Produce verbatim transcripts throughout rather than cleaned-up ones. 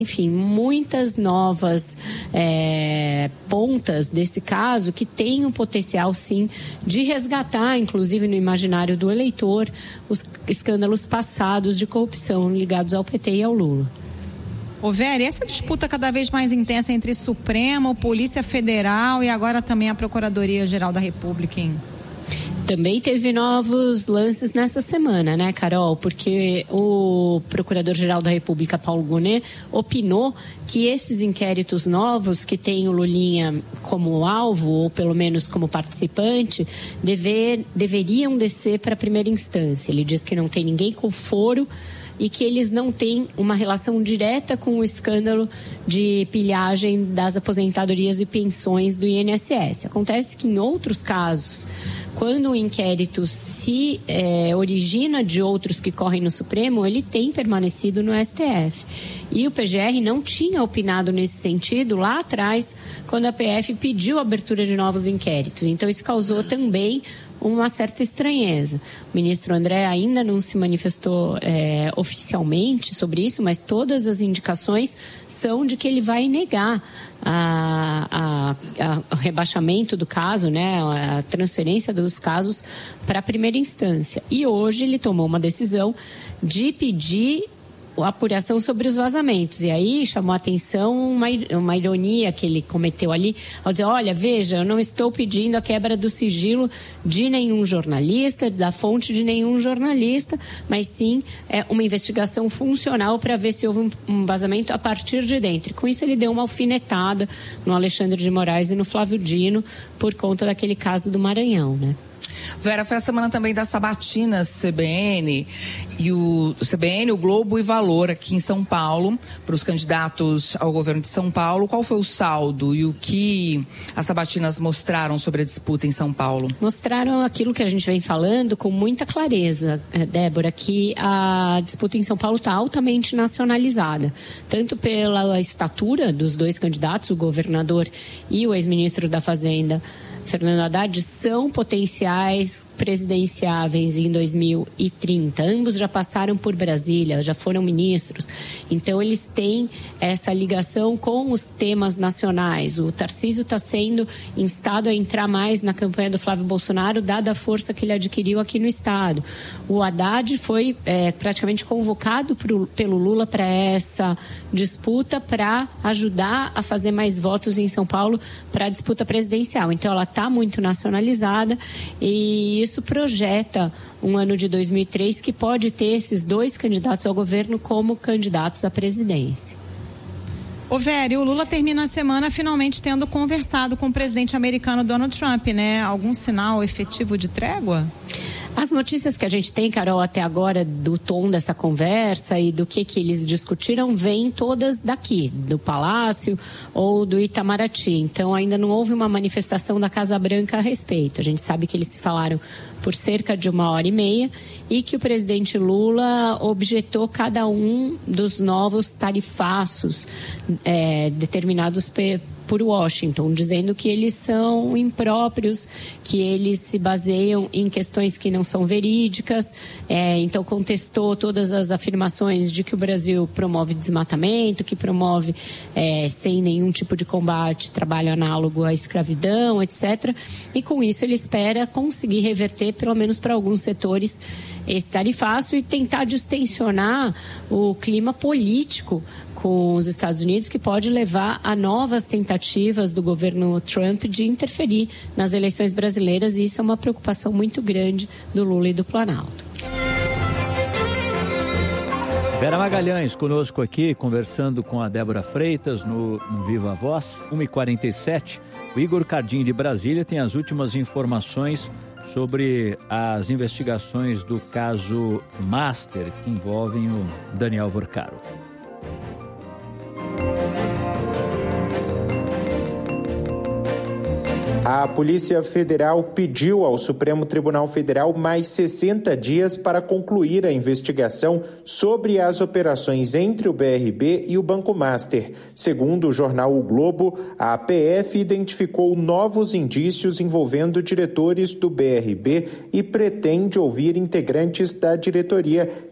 Enfim, muitas novas é, pontas desse caso que têm o potencial, sim, de resgatar, inclusive no imaginário do eleitor, os escândalos passados de corrupção ligados ao P T e ao Lula. Ô Vera, essa disputa cada vez mais intensa entre Supremo, Polícia Federal e agora também a Procuradoria-Geral da República, hein? Também teve novos lances nessa semana, né, Carol? Porque o Procurador-Geral da República, Paulo Gonet, opinou que esses inquéritos novos, que tem o Lulinha como alvo, ou pelo menos como participante, dever, deveriam descer para a primeira instância. Ele diz que não tem ninguém com foro e que eles não têm uma relação direta com o escândalo de pilhagem das aposentadorias e pensões do I N S S. Acontece que em outros casos, quando o inquérito se é, origina de outros que correm no Supremo, ele tem permanecido no S T F. E o P G R não tinha opinado nesse sentido lá atrás, quando a P F pediu a abertura de novos inquéritos. Então isso causou também uma certa estranheza. O ministro André ainda não se manifestou é, oficialmente sobre isso, mas todas as indicações são de que ele vai negar a, a, a, o rebaixamento do caso, né, a transferência dos casos para a primeira instância. E hoje ele tomou uma decisão de pedir a apuração sobre os vazamentos. E aí chamou a atenção uma, uma ironia que ele cometeu ali, ao dizer, olha, veja, eu não estou pedindo a quebra do sigilo de nenhum jornalista, da fonte de nenhum jornalista, mas sim é, uma investigação funcional para ver se houve um, um vazamento a partir de dentro. E com isso ele deu uma alfinetada no Alexandre de Moraes e no Flávio Dino por conta daquele caso do Maranhão, né? Vera, foi a semana também das sabatinas C B N e o C B N, o Globo e Valor aqui em São Paulo, para os candidatos ao governo de São Paulo. Qual foi o saldo e o que as sabatinas mostraram sobre a disputa em São Paulo? Mostraram aquilo que a gente vem falando com muita clareza, Débora, que a disputa em São Paulo está altamente nacionalizada, tanto pela estatura dos dois candidatos, o governador e o ex-ministro da Fazenda, Fernando Haddad, são potenciais presidenciáveis em dois mil e trinta. Ambos já passaram por Brasília, já foram ministros. Então, eles têm essa ligação com os temas nacionais. O Tarcísio está sendo instado a entrar mais na campanha do Flávio Bolsonaro, dada a força que ele adquiriu aqui no Estado. O Haddad foi é, praticamente convocado pro, pelo Lula para essa disputa para ajudar a fazer mais votos em São Paulo para a disputa presidencial. Então, ela está muito nacionalizada e isso projeta um ano de dois mil e três que pode ter esses dois candidatos ao governo como candidatos à presidência. Ô Vera, o Lula termina a semana finalmente tendo conversado com o presidente americano Donald Trump, né? Algum sinal efetivo de trégua? As notícias que a gente tem, Carol, até agora do tom dessa conversa e do que, que eles discutiram vêm todas daqui, do Palácio ou do Itamaraty. Então ainda não houve uma manifestação da Casa Branca a respeito. A gente sabe que eles se falaram por cerca de uma hora e meia e que o presidente Lula objetou cada um dos novos tarifaços é, determinados pe- por Washington, dizendo que eles são impróprios, que eles se baseiam em questões que não são verídicas, é, então contestou todas as afirmações de que o Brasil promove desmatamento, que promove é, sem nenhum tipo de combate, trabalho análogo à escravidão, etcétera. E com isso ele espera conseguir reverter, pelo menos para alguns setores, esse tarifaço e tentar distensionar o clima político com os Estados Unidos, que pode levar a novas tentativas do governo Trump de interferir nas eleições brasileiras, e isso é uma preocupação muito grande do Lula e do Planalto. Vera Magalhães conosco aqui, conversando com a Débora Freitas no, no Viva Voz, uma e quarenta e sete. O Igor Cardim de Brasília tem as últimas informações sobre as investigações do caso Master, que envolvem o Daniel Vorcaro. A Polícia Federal pediu ao Supremo Tribunal Federal mais sessenta dias para concluir a investigação sobre as operações entre o B R B e o Banco Master. Segundo o jornal O Globo, a P F identificou novos indícios envolvendo diretores do B R B e pretende ouvir integrantes da diretoria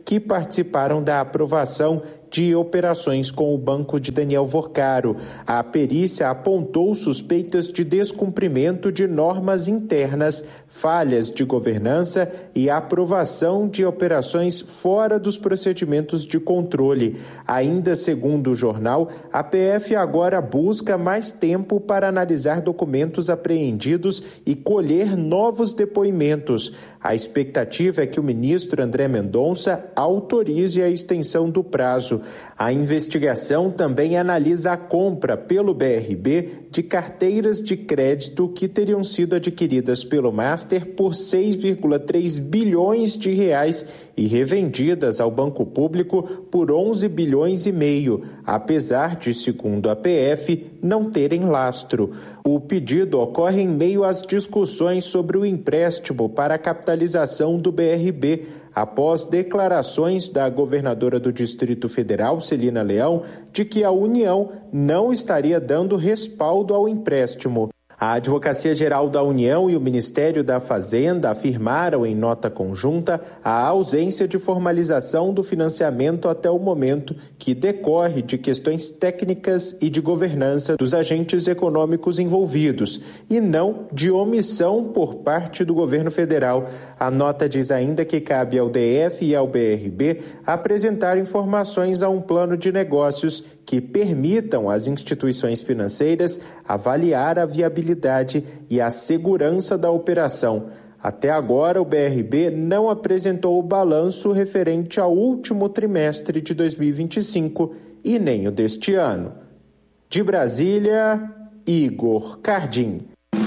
que participaram da aprovação de operações com o banco de Daniel Vorcaro. A perícia apontou suspeitas de descumprimento de normas internas, falhas de governança e aprovação de operações fora dos procedimentos de controle. Ainda segundo o jornal, a P F agora busca mais tempo para analisar documentos apreendidos e colher novos depoimentos. A expectativa é que o ministro André Mendonça autorize a extensão do prazo. A investigação também analisa a compra pelo B R B de carteiras de crédito que teriam sido adquiridas pelo Master por seis vírgula três bilhões de reais e revendidas ao Banco Público por onze bilhões e meio, apesar de, segundo a P F, não terem lastro. O pedido ocorre em meio às discussões sobre o empréstimo para a capitalização do B R B, após declarações da governadora do Distrito Federal, Celina Leão, de que a União não estaria dando respaldo ao empréstimo. A Advocacia Geral da União e o Ministério da Fazenda afirmaram em nota conjunta a ausência de formalização do financiamento até o momento, que decorre de questões técnicas e de governança dos agentes econômicos envolvidos, e não de omissão por parte do governo federal. A nota diz ainda que cabe ao D F e ao B R B apresentar informações a um plano de negócios que permitam às instituições financeiras avaliar a viabilidade e a segurança da operação. Até agora, o B R B não apresentou o balanço referente ao último trimestre de dois mil e vinte e cinco e nem o deste ano. De Brasília, Igor Cardim.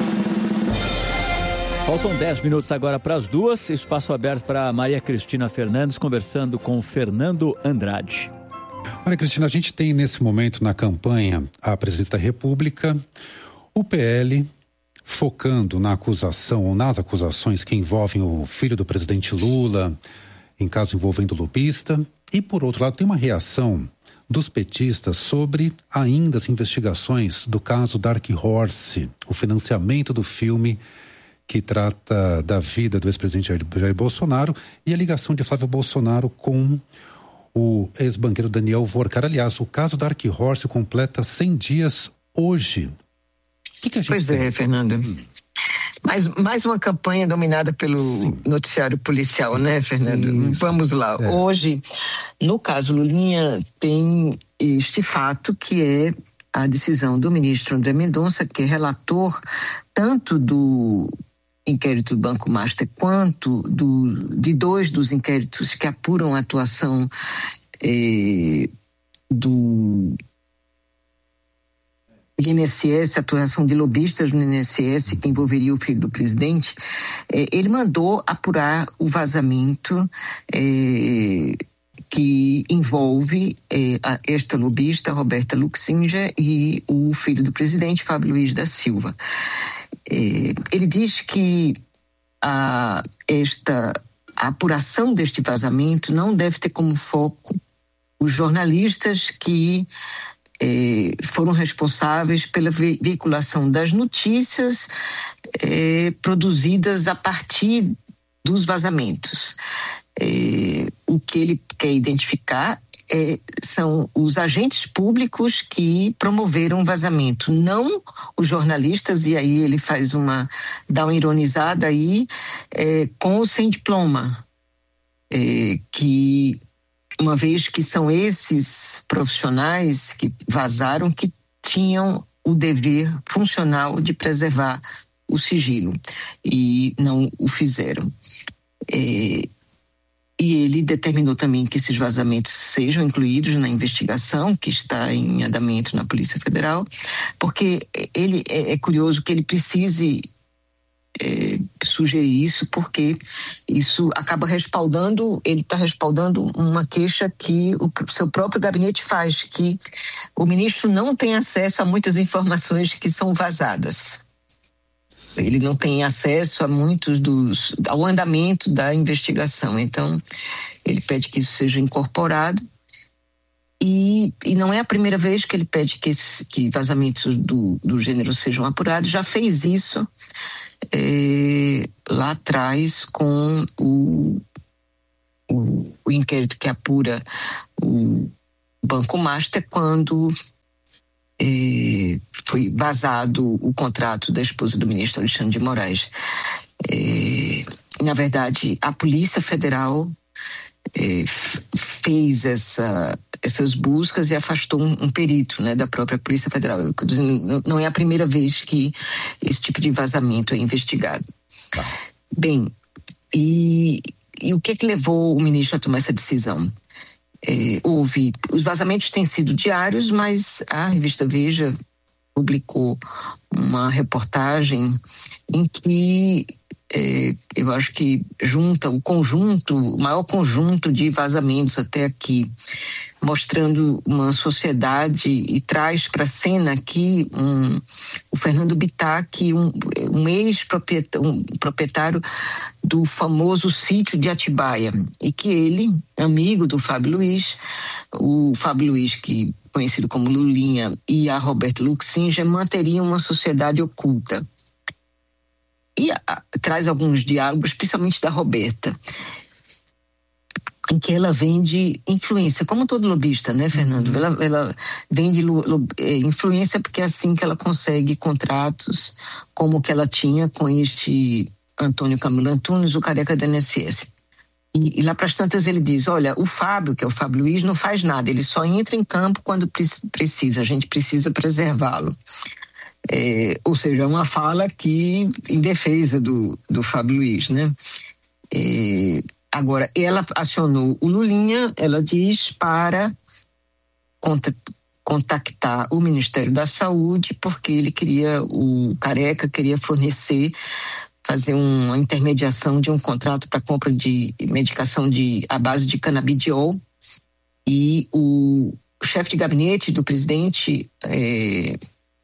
Faltam dez minutos agora para as duas. Espaço aberto para Maria Cristina Fernandes conversando com Fernando Andrade. Olha, Cristina, a gente tem nesse momento na campanha a presidência da República, o P L focando na acusação ou nas acusações que envolvem o filho do presidente Lula, em caso envolvendo lobista, e por outro lado tem uma reação dos petistas sobre ainda as investigações do caso Dark Horse, o financiamento do filme que trata da vida do ex-presidente Jair Bolsonaro e a ligação de Flávio Bolsonaro com o ex-banqueiro Daniel Vorcaro. Aliás, o caso Dark Horse completa cem dias hoje. O que, que a gente Pois tem? é, Fernando. Mais, mais uma campanha dominada pelo Sim. noticiário policial, Sim. né, Fernando? Sim. Vamos lá. É. Hoje, no caso Lulinha, tem este fato que é a decisão do ministro André Mendonça, que é relator tanto do inquérito do Banco Master quanto do, de dois dos inquéritos que apuram a atuação eh, do I N S S, atuação de lobistas no I N S S que envolveria o filho do presidente. Eh, ele mandou apurar o vazamento eh, que envolve eh, a, esta lobista, Roberta Luxinger, e o filho do presidente, Fábio Luiz da Silva. Ele diz que a, esta, a apuração deste vazamento não deve ter como foco os jornalistas que eh, foram responsáveis pela ve- veiculação das notícias eh, produzidas a partir dos vazamentos. Eh, o que ele quer identificar É, são os agentes públicos que promoveram o vazamento, não os jornalistas, e aí ele faz uma, dá uma ironizada aí, é, com ou sem diploma, é, que uma vez que são esses profissionais que vazaram que tinham o dever funcional de preservar o sigilo e não o fizeram. É, E ele determinou também que esses vazamentos sejam incluídos na investigação que está em andamento na Polícia Federal, porque ele é, é curioso que ele precise é, sugerir isso, porque isso acaba respaldando, ele está respaldando uma queixa que o seu próprio gabinete faz, que o ministro não tem acesso a muitas informações que são vazadas. Ele não tem acesso a muitos dos, ao andamento da investigação. Então, ele pede que isso seja incorporado. E, e não é a primeira vez que ele pede que, que vazamentos do, do gênero sejam apurados. Já fez isso é, lá atrás com o, o, o inquérito que apura o Banco Master, quando eh, foi vazado o contrato da esposa do ministro Alexandre de Moraes. Eh, na verdade, a Polícia Federal eh, fez essa, essas buscas e afastou um, um perito, né, da própria Polícia Federal. Eu, não é a primeira vez que esse tipo de vazamento é investigado. Tá. Bem, e, e o que que levou o ministro a tomar essa decisão? É, houve, os vazamentos têm sido diários, mas a revista Veja publicou uma reportagem em que é, eu acho que junta o conjunto, o maior conjunto de vazamentos até aqui, mostrando uma sociedade, e traz para a cena aqui um, o Fernando Bitac, um, um ex-proprietário um proprietário do famoso sítio de Atibaia, e que ele, amigo do Fábio Luiz, o Fábio Luiz, que conhecido como Lulinha, e a Roberta Luxinger manteriam uma sociedade oculta. E a, traz alguns diálogos, principalmente da Roberta, em que ela vende influência, como todo lobista, né, Fernando? Ela, ela vende lo, lo, é, influência porque é assim que ela consegue contratos, como o que ela tinha com este Antônio Camilo Antunes, o careca da I N S S. E, e lá para as tantas ele diz, olha, o Fábio, que é o Fábio Luiz, não faz nada, ele só entra em campo quando precisa, a gente precisa preservá-lo. É, ou seja, uma fala que em defesa do, do Fábio Luiz, né? É, agora, ela acionou o Lulinha, ela diz, para contactar o Ministério da Saúde, porque ele queria, o Careca queria fornecer, fazer uma intermediação de um contrato para compra de medicação de, à base de canabidiol, e o chefe de gabinete do presidente, é,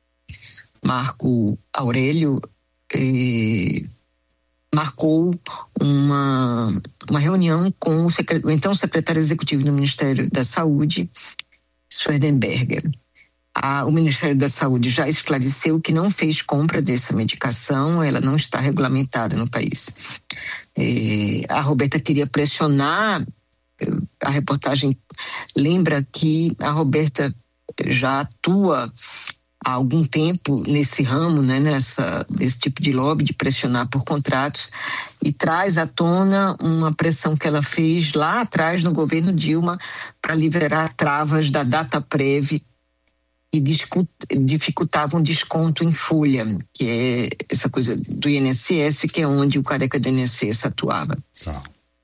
Marco Aurélio, eh, marcou uma, uma reunião com o, secret, o então secretário executivo do Ministério da Saúde, Swerdenberger. A, o Ministério da Saúde já esclareceu que não fez compra dessa medicação, ela não está regulamentada no país. Eh, a Roberta queria pressionar, a reportagem lembra que a Roberta já atua há algum tempo nesse ramo, né, nessa, nesse tipo de lobby, de pressionar por contratos, e traz à tona uma pressão que ela fez lá atrás no governo Dilma para liberar travas da Dataprev e dificultavam desconto em folha, que é essa coisa do I N S S, que é onde o careca do I N S S atuava. Ah.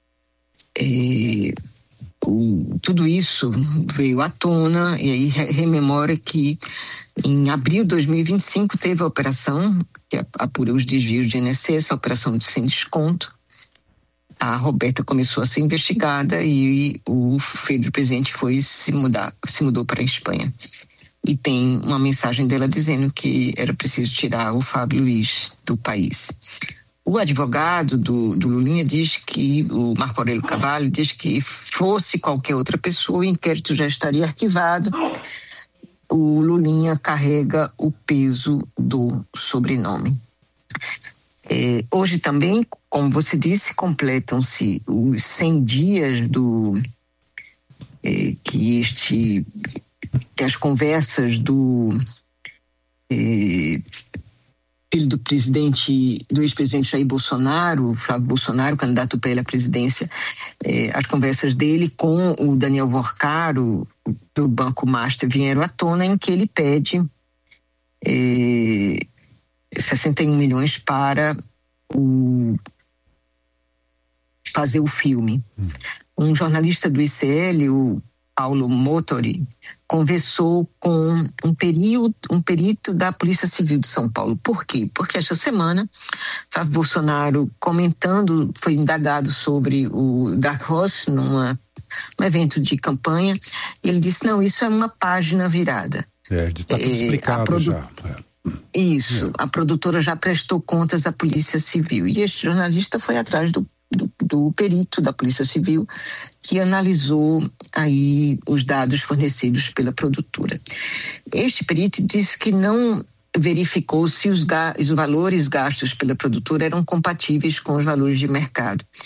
É... O, tudo isso veio à tona, e aí rememora que em abril de dois mil e vinte e cinco teve a operação que apura os desvios de I N S S, a operação de sem desconto. A Roberta começou a ser investigada e o filho do presidente foi se mudar, se mudou para a Espanha. E tem uma mensagem dela dizendo que era preciso tirar o Fábio Luiz do país. O advogado do, do Lulinha diz que, o Marco Aurélio Carvalho, diz que fosse qualquer outra pessoa, o inquérito já estaria arquivado. O Lulinha carrega o peso do sobrenome. É, hoje também, como você disse, completam-se os cem dias do é, que este que as conversas do é, filho do presidente, do ex-presidente Jair Bolsonaro, Flávio Bolsonaro, candidato para ele à presidência, eh, as conversas dele com o Daniel Vorcaro, do Banco Master, vieram à tona, em que ele pede eh, sessenta e um milhões para o, fazer o filme. Hum. Um jornalista do I C L, o Paulo Motori, conversou com um, período, um perito da Polícia Civil de São Paulo. Por quê? Porque esta semana, Flávio Bolsonaro, comentando, foi indagado sobre o Dark Horse numa, num evento de campanha, e ele disse, não, isso é uma página virada. É, está tudo explicado produ... já. É. Isso, é. A produtora já prestou contas à Polícia Civil. E este jornalista foi atrás do Do, do perito da Polícia Civil, que analisou aí os dados fornecidos pela produtora. Este perito disse que não verificou se os, ga- os valores gastos pela produtora eram compatíveis com os valores de mercado.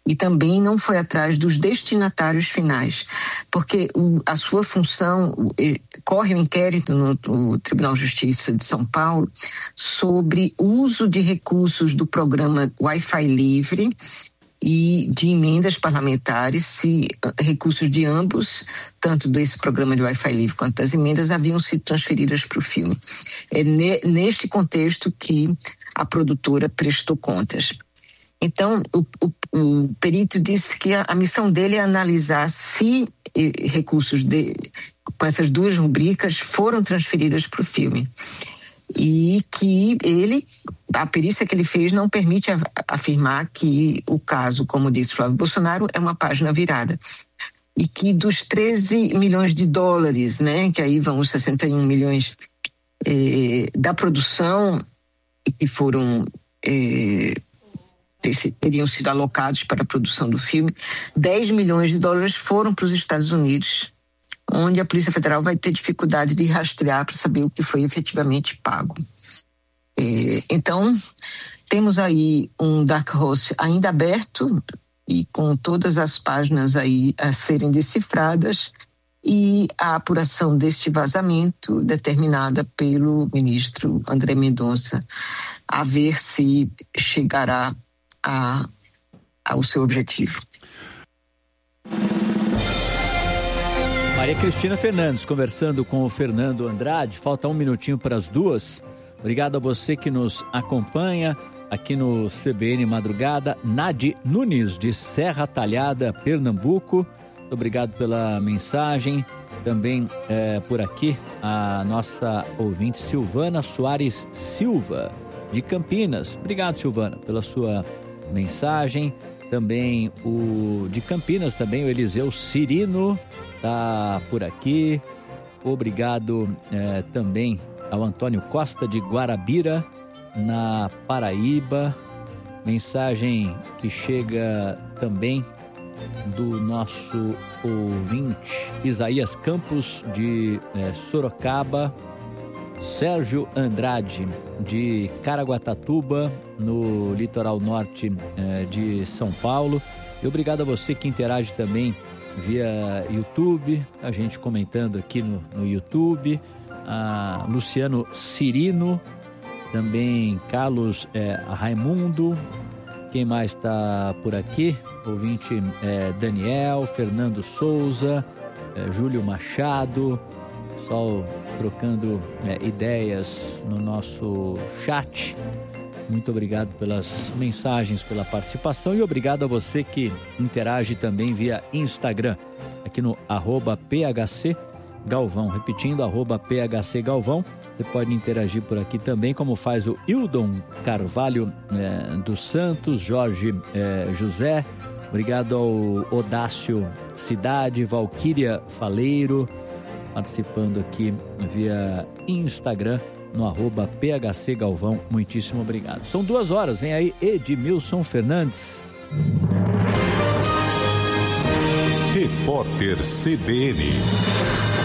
e também não foi atrás dos destinatários finais, porque o, a sua função, o, corre um inquérito no, no Tribunal de Justiça de São Paulo sobre o uso de recursos do programa Wi-Fi Livre e de emendas parlamentares, se recursos de ambos, tanto desse programa de Wi-Fi Livre quanto das emendas, haviam sido transferidas para o filme. É ne, neste contexto que a produtora prestou contas. Então, o, o, o perito disse que a, a missão dele é analisar se eh, recursos de, com essas duas rubricas foram transferidas para o filme. E que ele, a perícia que ele fez não permite a, afirmar que o caso, como disse Flávio Bolsonaro, é uma página virada. E que dos treze milhões de dólares, né, que aí vão os sessenta e um milhões eh, da produção, que foram... Eh, teriam sido alocados para a produção do filme, dez milhões de dólares foram para os Estados Unidos, onde a Polícia Federal vai ter dificuldade de rastrear para saber o que foi efetivamente pago. É, então, temos aí um Dark Horse ainda aberto e com todas as páginas aí a serem decifradas e a apuração deste vazamento determinada pelo ministro André Mendonça, a ver se chegará A, ao seu objetivo. Maria Cristina Fernandes conversando com o Fernando Andrade. Falta um minutinho para as duas. Obrigado a você que nos acompanha aqui no C B N Madrugada. Nadi Nunes, de Serra Talhada, Pernambuco. Obrigado pela mensagem. Também é, por aqui a nossa ouvinte Silvana Soares Silva, de Campinas. Obrigado, Silvana, pela sua mensagem. Também o de Campinas, também o Eliseu Cirino tá por aqui. Obrigado é, também ao Antônio Costa de Guarabira, na Paraíba. Mensagem que chega também do nosso ouvinte Isaías Campos de é, Sorocaba. Sérgio Andrade, de Caraguatatuba, no litoral norte eh, de São Paulo. E obrigado a você que interage também via YouTube, a gente comentando aqui no, no YouTube. A Luciano Cirino, também Carlos eh, Raimundo. Quem mais está por aqui? Ouvinte eh, Daniel, Fernando Souza, eh, Júlio Machado. Pessoal trocando é, ideias no nosso chat. Muito obrigado pelas mensagens, pela participação e obrigado a você que interage também via Instagram, aqui no arroba P H C Galvão. Repetindo, arroba P H C Galvão. Você pode interagir por aqui também, como faz o Hildon Carvalho é, dos Santos, Jorge é, José. Obrigado ao Odácio Cidade, Valquíria Faleiro, participando aqui via Instagram, no arroba P H C Galvão. Muitíssimo obrigado. São duas horas, vem aí Edmilson Fernandes. Repórter C B N.